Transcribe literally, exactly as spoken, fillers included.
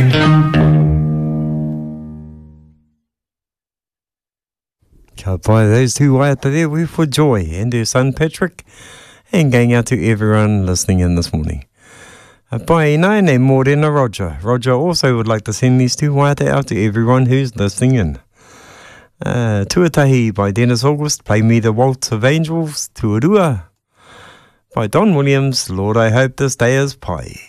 Ka pai those two waiata there with for Joy and her son Patrick, and going out to everyone listening in this morning. Uh, pai nai ne Morena Roger. Roger also would like to send these two waiata out to everyone who's listening in. Uh, Tuatahi by Dennis August, Play Me the Waltz of Angels, Tuarua. By Don Williams, Lord I Hope This Day Is Pai.